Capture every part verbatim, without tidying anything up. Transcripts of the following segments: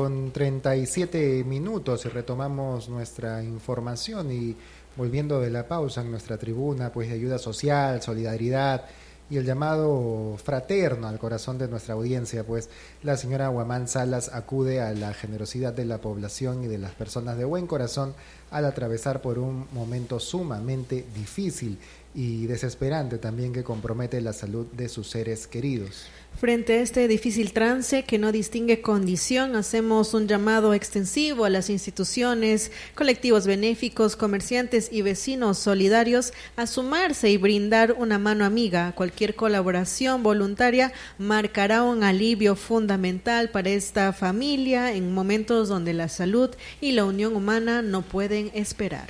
con treinta y siete minutos y retomamos nuestra información y volviendo de la pausa en nuestra tribuna pues de ayuda social, solidaridad y el llamado fraterno al corazón de nuestra audiencia, pues la señora Guamán Salas acude a la generosidad de la población y de las personas de buen corazón al atravesar por un momento sumamente difícil y desesperante también que compromete la salud de sus seres queridos. Frente a este difícil trance que no distingue condición, hacemos un llamado extensivo a las instituciones, colectivos benéficos, comerciantes y vecinos solidarios a sumarse y brindar una mano amiga. Cualquier colaboración voluntaria marcará un alivio fundamental para esta familia en momentos donde la salud y la unión humana no pueden esperar.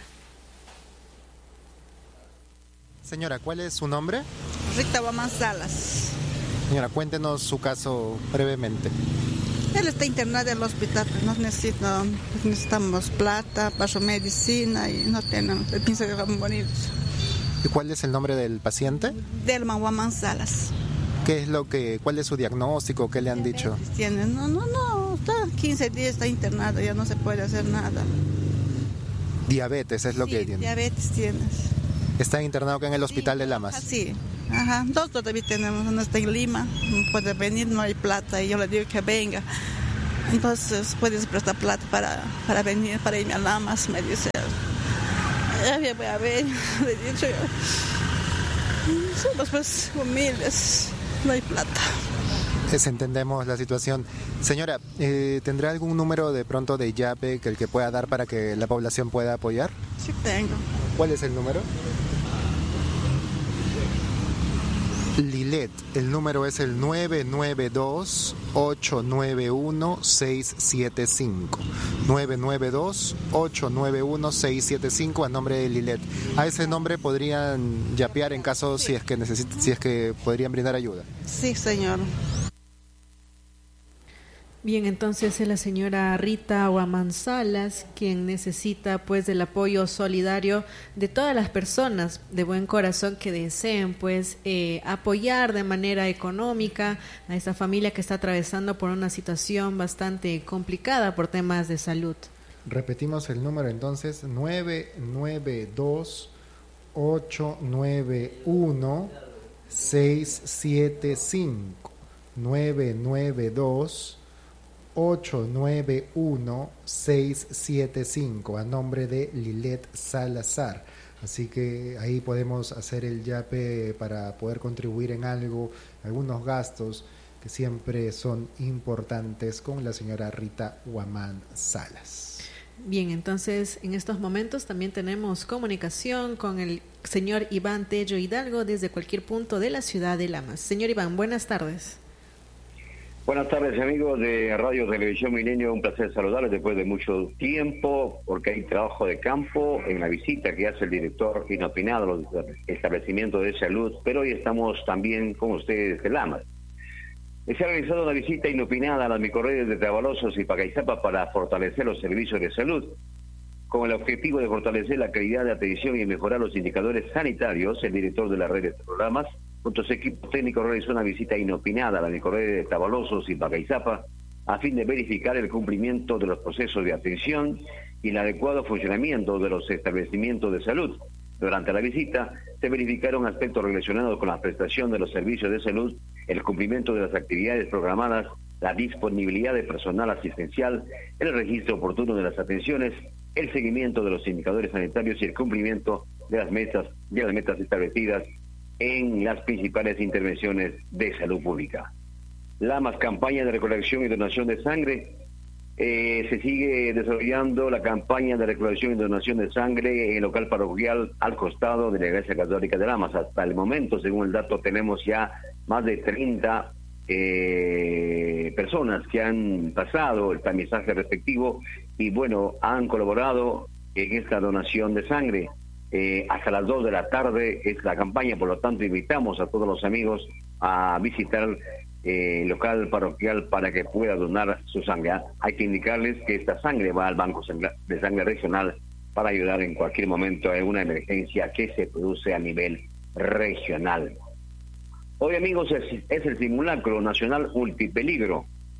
Señora, ¿cuál es su nombre? Rita Guamán Salas. Señora, cuéntenos su caso brevemente. Él está internado en el hospital, pero nos necesita, necesitamos plata para su medicina y no tenemos, él piensa que vamos a morir. ¿Y cuál es el nombre del paciente? Delman Guamán Salas. ¿Qué es lo que, cuál es su diagnóstico? ¿Qué le han dicho? Tiene, no, no, no, está quince días, está internado, ya no se puede hacer nada. Diabetes es lo sí, que tiene. Diabetes tienes. Está internado acá en el hospital sí, de Lamas. Sí, ajá, dos todavía tenemos, uno está en Lima, no puede venir, no hay plata, y yo le digo que venga. Entonces, puedes prestar plata para, para venir, para irme a Lamas, me dice. Ya voy a ver, le he dicho yo. Somos pues humildes, no hay plata. Es, entendemos la situación. Señora, eh, ¿tendrá algún número de pronto de YAPE que el que pueda dar para que la población pueda apoyar? Sí tengo. ¿Cuál es el número? Lilet, el número es el nueve nueve dos, ocho nueve uno, seis siete cinco. nueve nueve dos, ocho nueve uno, seis siete cinco a nombre de Lilet. A ese nombre podrían yapear en caso si es que necesita, si es que podrían brindar ayuda. Sí, señor. Bien, entonces es la señora Rita Guamán Salas quien necesita pues del apoyo solidario de todas las personas de buen corazón que deseen pues eh, apoyar de manera económica a esta familia que está atravesando por una situación bastante complicada por temas de salud. Repetimos el número entonces, nueve nueve dos, ocho nueve uno, seis siete cinco. nueve nueve dos, ocho nueve uno, seis siete cinco a nombre de Lilet Salazar. Así que ahí podemos hacer el yape para poder contribuir en algo, algunos gastos que siempre son importantes con la señora Rita Guamán Salas. Bien, entonces en estos momentos también tenemos comunicación con el señor Iván Tello Hidalgo desde cualquier punto de la ciudad de Lamas. Señor Iván, buenas tardes. Buenas tardes, amigos de Radio Televisión Milenio, un placer saludarles después de mucho tiempo, porque hay trabajo de campo en la visita que hace el director inopinado a los establecimientos de salud, pero hoy estamos también con ustedes de Lamas. Se ha realizado una visita inopinada a las microrredes de Trabalosos y Pacayzapa para fortalecer los servicios de salud. Con el objetivo de fortalecer la calidad de atención y mejorar los indicadores sanitarios, el director de la red de programas junto a su equipo técnico realizó una visita inopinada a la microrred de Trabalosos y Pacayzapa a fin de verificar el cumplimiento de los procesos de atención y el adecuado funcionamiento de los establecimientos de salud. Durante la visita se verificaron aspectos relacionados con la prestación de los servicios de salud, el cumplimiento de las actividades programadas, la disponibilidad de personal asistencial, el registro oportuno de las atenciones, el seguimiento de los indicadores sanitarios y el cumplimiento de las metas, de las metas establecidas en las principales intervenciones de salud pública. Lamas, campaña de recolección y donación de sangre. Eh, se sigue desarrollando la campaña de recolección y donación de sangre en el local parroquial al costado de la Iglesia Católica de Lamas. Hasta el momento, según el dato, tenemos ya más de treinta eh, personas que han pasado el tamizaje respectivo y, bueno, han colaborado en esta donación de sangre. Eh, hasta las dos de la tarde es la campaña, por lo tanto invitamos a todos los amigos a visitar eh, el local parroquial para que pueda donar su sangre. Hay que indicarles que esta sangre va al Banco de Sangre Regional para ayudar en cualquier momento a una emergencia que se produce a nivel regional. Hoy, amigos, es, es el simulacro nacional multipeligro.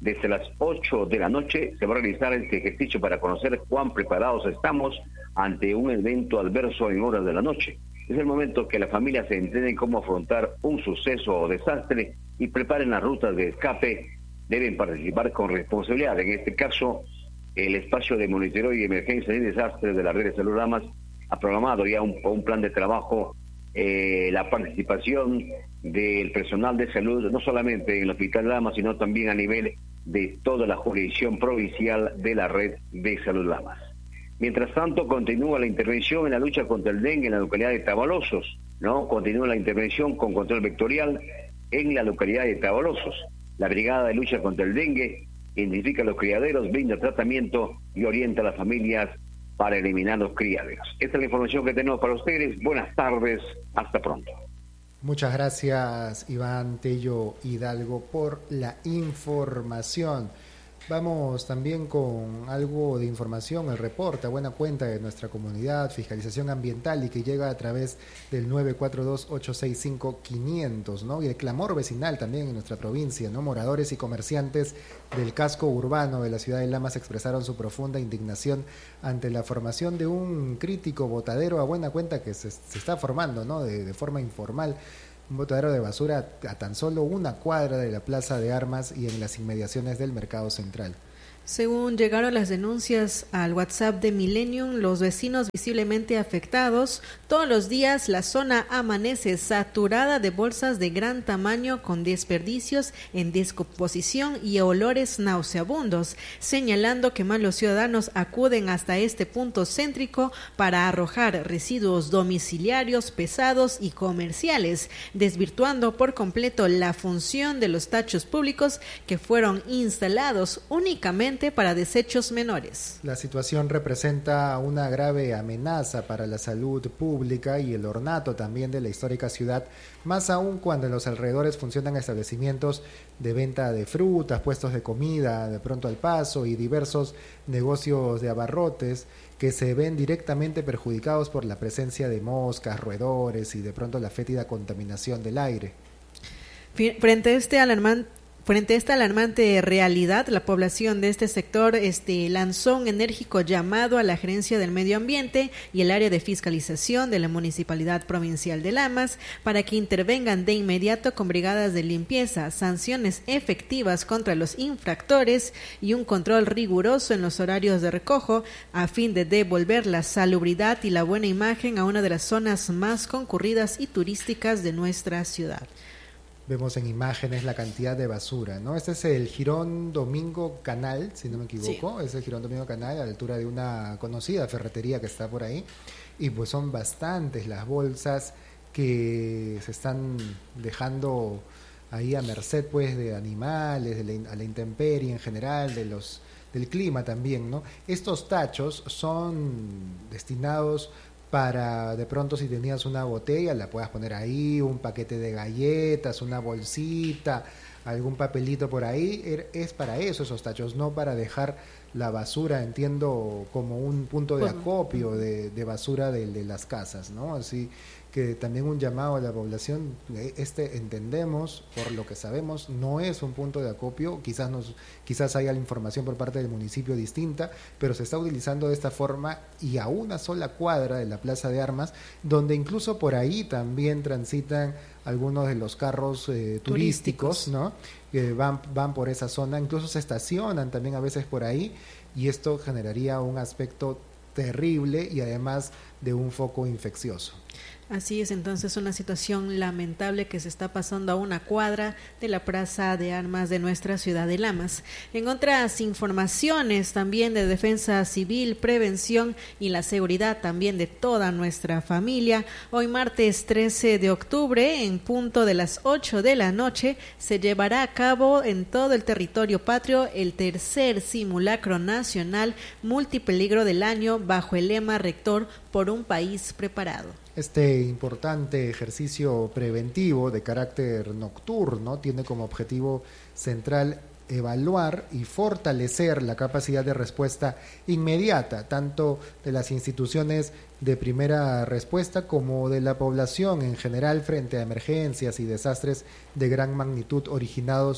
desde las ocho de la noche se va a realizar este ejercicio para conocer cuán preparados estamos ante un evento adverso en horas de la noche. Es el momento que las familias se enteren cómo afrontar un suceso o desastre y preparen las rutas de escape. Deben participar con responsabilidad. En este caso, el espacio de monitoreo y emergencia y desastres de la red de Salud Lamas ha programado ya un, un plan de trabajo, eh, la participación del personal de salud, no solamente en el Hospital Lamas, sino también a nivel de toda la jurisdicción provincial de la red de Salud Lamas. Mientras tanto, continúa la intervención en la lucha contra el dengue en la localidad de Tabalosos, ¿no? Continúa la intervención con control vectorial en la localidad de Tabalosos. La Brigada de Lucha contra el Dengue identifica los criaderos, brinda tratamiento y orienta a las familias para eliminar los criaderos. Esta es la información que tenemos para ustedes. Buenas tardes, hasta pronto. Muchas gracias, Iván Tello Hidalgo, por la información. Vamos también con algo de información, el reporte a buena cuenta de nuestra comunidad, fiscalización ambiental, y que llega a través del nueve cuatro dos, ocho seis cinco, quinientos, ¿no? Y el clamor vecinal también en nuestra provincia, ¿no? Moradores y comerciantes del casco urbano de la ciudad de Lamas expresaron su profunda indignación ante la formación de un crítico botadero a buena cuenta que se, se está formando, ¿no? De, de forma informal. Un botadero de basura a tan solo una cuadra de la Plaza de Armas y en las inmediaciones del Mercado Central. Según llegaron las denuncias al WhatsApp de Millennium, los vecinos visiblemente afectados, todos los días la zona amanece saturada de bolsas de gran tamaño con desperdicios en descomposición y olores nauseabundos, señalando que más los ciudadanos acuden hasta este punto céntrico para arrojar residuos domiciliarios pesados y comerciales, desvirtuando por completo la función de los tachos públicos que fueron instalados únicamente para desechos menores. La situación representa una grave amenaza para la salud pública y el ornato también de la histórica ciudad, más aún cuando en los alrededores funcionan establecimientos de venta de frutas, puestos de comida de pronto al paso y diversos negocios de abarrotes que se ven directamente perjudicados por la presencia de moscas, roedores y de pronto la fétida contaminación del aire. Frente a este alarmante Frente a esta alarmante realidad, la población de este sector este, lanzó un enérgico llamado a la Gerencia del Medio Ambiente y el área de fiscalización de la Municipalidad Provincial de Lamas para que intervengan de inmediato con brigadas de limpieza, sanciones efectivas contra los infractores y un control riguroso en los horarios de recojo a fin de devolver la salubridad y la buena imagen a una de las zonas más concurridas y turísticas de nuestra ciudad. Vemos en imágenes la cantidad de basura, ¿no? Este es el Jirón Domingo Canal, si no me equivoco, sí. Es el Jirón Domingo Canal a la altura de una conocida ferretería que está por ahí, y pues son bastantes las bolsas que se están dejando ahí a merced pues de animales, de la, a la intemperie en general, de los del clima también, ¿no? Estos tachos son destinados para de pronto si tenías una botella la puedas poner ahí, un paquete de galletas, una bolsita, algún papelito por ahí, es para eso esos tachos, no para dejar la basura, entiendo, como un punto de acopio de, de basura de, de las casas, ¿no? Así que también un llamado a la población, este entendemos, por lo que sabemos, no es un punto de acopio, quizás nos, quizás haya la información por parte del municipio distinta, pero se está utilizando de esta forma y a una sola cuadra de la Plaza de Armas, donde incluso por ahí también transitan algunos de los carros eh, turísticos, turísticos, ¿no? Que van, van por esa zona, incluso se estacionan también a veces por ahí, y esto generaría un aspecto terrible y además de un foco infeccioso. Así es, entonces una situación lamentable que se está pasando a una cuadra de la Plaza de Armas de nuestra ciudad de Lamas. En otras informaciones también de defensa civil, prevención y la seguridad también de toda nuestra familia, hoy martes trece de octubre, en punto de las ocho de la noche, se llevará a cabo en todo el territorio patrio el tercer simulacro nacional multipeligro del año bajo el lema rector por un país preparado. Este importante ejercicio preventivo de carácter nocturno tiene como objetivo central evaluar y fortalecer la capacidad de respuesta inmediata, tanto de las instituciones de primera respuesta como de la población en general frente a emergencias y desastres de gran magnitud originados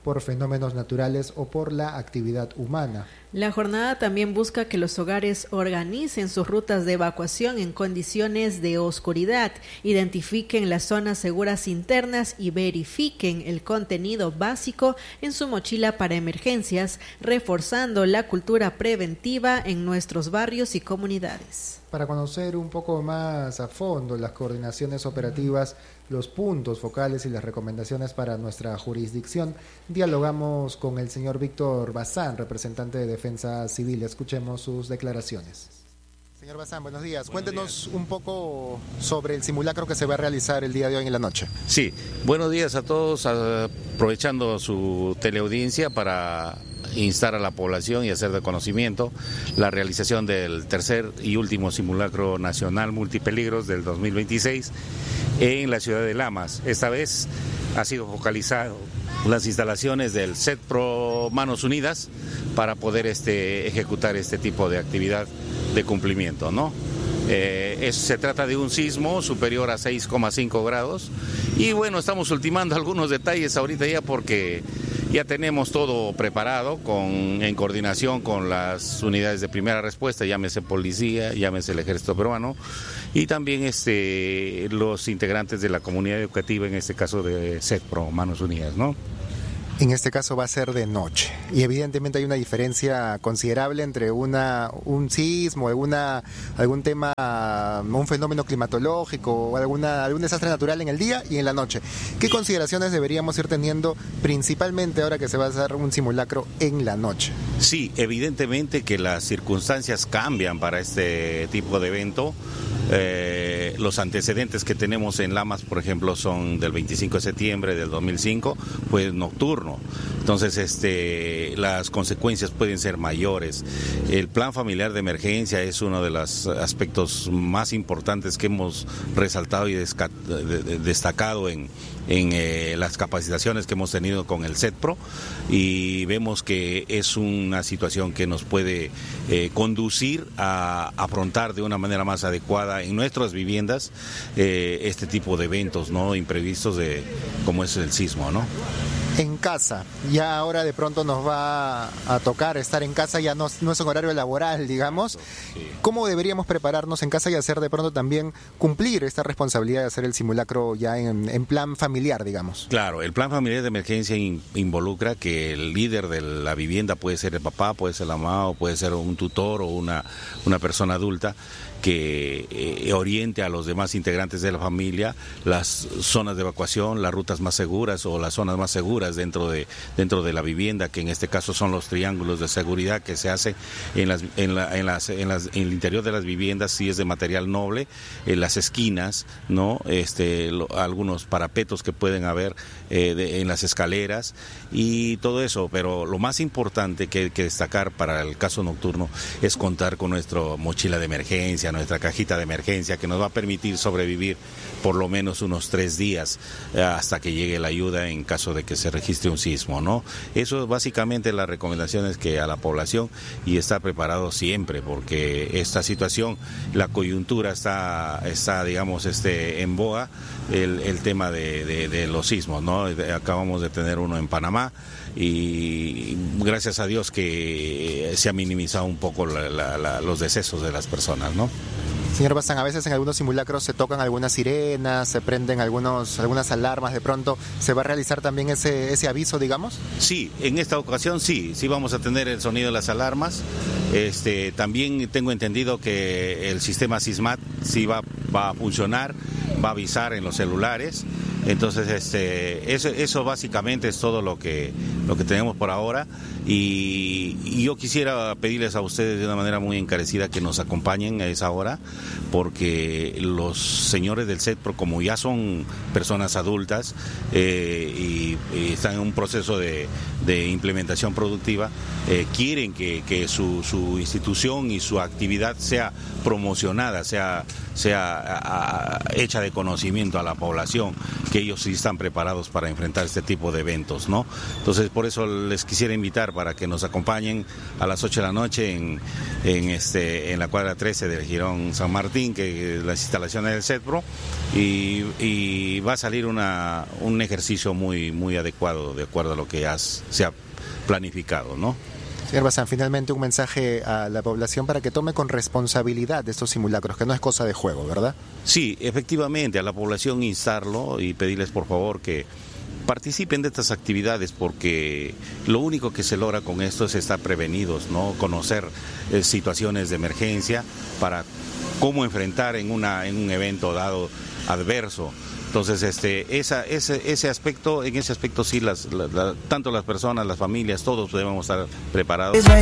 por fenómenos naturales o por la actividad humana. La jornada también busca que los hogares organicen sus rutas de evacuación en condiciones de oscuridad, identifiquen las zonas seguras internas y verifiquen el contenido básico en su mochila para emergencias, reforzando la cultura preventiva en nuestros barrios y comunidades. Para conocer un poco más a fondo las coordinaciones operativas, los puntos focales y las recomendaciones para nuestra jurisdicción, dialogamos con el señor Víctor Bazán, representante de Defensa Civil. Escuchemos sus declaraciones. Señor Bazán, buenos días. Buenos Cuéntenos días. Un poco sobre el simulacro que se va a realizar el día de hoy en la noche. Sí, buenos días a todos, aprovechando su teleaudiencia para instar a la población y hacer de conocimiento la realización del tercer y último simulacro nacional multipeligros del dos mil veintiséis en la ciudad de Lamas. Esta vez ha sido focalizado las instalaciones del CETPRO Manos Unidas para poder este, ejecutar este tipo de actividad de cumplimiento, ¿no? Eh, es, se trata de un sismo superior a seis coma cinco grados y bueno, estamos ultimando algunos detalles ahorita ya porque ya tenemos todo preparado con, en coordinación con las unidades de primera respuesta, llámese policía, llámese el ejército peruano y también este, los integrantes de la comunidad educativa, en este caso de CETPRO Manos Unidas, ¿no? En este caso va a ser de noche y evidentemente hay una diferencia considerable entre una un sismo, alguna algún tema, un fenómeno climatológico o alguna algún desastre natural en el día y en la noche. ¿Qué consideraciones deberíamos ir teniendo principalmente ahora que se va a hacer un simulacro en la noche? Sí, evidentemente que las circunstancias cambian para este tipo de evento. Eh, los antecedentes que tenemos en Lamas, por ejemplo, son del veinticinco de septiembre del dos mil cinco, fue nocturno. Entonces, este, las consecuencias pueden ser mayores. El plan familiar de emergencia es uno de los aspectos más importantes que hemos resaltado y desca- de- de- destacado en, en eh, las capacitaciones que hemos tenido con el CETPRO, y vemos que es una situación que nos puede eh, conducir a afrontar de una manera más adecuada en nuestras viviendas eh, este tipo de eventos, ¿no?, imprevistos de como es el sismo, ¿no? En casa, ya ahora de pronto nos va a tocar estar en casa, ya no, no es un horario laboral, digamos. ¿Cómo deberíamos prepararnos en casa y hacer de pronto también cumplir esta responsabilidad de hacer el simulacro ya en, en plan familiar, digamos? Claro, el plan familiar de emergencia in, involucra que el líder de la vivienda puede ser el papá, puede ser la mamá, o puede ser un tutor o una, una persona adulta que eh, oriente a los demás integrantes de la familia las zonas de evacuación, las rutas más seguras o las zonas más seguras dentro de dentro de la vivienda, que en este caso son los triángulos de seguridad que se hacen en las en, la, en las en las en el interior de las viviendas, si es de material noble, en las esquinas, no, este, lo, algunos parapetos que pueden haber eh, de, en las escaleras y todo eso. Pero lo más importante que hay que destacar para el caso nocturno es contar con nuestra mochila de emergencia, nuestra cajita de emergencia, que nos va a permitir sobrevivir por lo menos unos tres días eh, hasta que llegue la ayuda en caso de que se registre un sismo, ¿no? Eso es básicamente las recomendaciones que a la población, y estar preparado siempre, porque esta situación, la coyuntura está, está digamos, este, en boga, el, el tema de, de, de los sismos, ¿no? Acabamos de tener uno en Panamá y gracias a Dios que se ha minimizado un poco la, la, la, los decesos de las personas, ¿no? Señor Bazán, a veces en algunos simulacros se tocan algunas sirenas, se prenden algunos, algunas alarmas, de pronto, ¿se va a realizar también ese, ese aviso, digamos? Sí, en esta ocasión sí, sí vamos a tener el sonido de las alarmas. Este, también tengo entendido que el sistema SISMAT sí va, va a funcionar, va a avisar en los celulares. Entonces, este, eso, eso básicamente es todo lo que, lo que tenemos por ahora, y, y yo quisiera pedirles a ustedes de una manera muy encarecida que nos acompañen a esa hora, porque los señores del CETPRO, como ya son personas adultas eh, y, y están en un proceso de, de implementación productiva, eh, quieren que, que su, su institución y su actividad sea promocionada, sea, sea a, a, hecha de conocimiento a la población, que ellos sí están preparados para enfrentar este tipo de eventos, ¿no? Entonces, por eso les quisiera invitar para que nos acompañen a las ocho de la noche en, en, este, en la cuadra trece del Jirón San Martín, que las instalaciones del CETPRO, y, y va a salir una, un ejercicio muy, muy adecuado, de acuerdo a lo que ya se ha planificado, ¿no? Señor Bazán, finalmente un mensaje a la población para que tome con responsabilidad de estos simulacros, que no es cosa de juego, ¿verdad? Sí, efectivamente, a la población instarlo y pedirles por favor que participen de estas actividades, porque lo único que se logra con esto es estar prevenidos, ¿no? Conocer eh, situaciones de emergencia para cómo enfrentar en, una, en un evento dado adverso. Entonces, este, esa, ese, ese aspecto, en ese aspecto sí, las, la, la, tanto las personas, las familias, todos debemos estar preparados.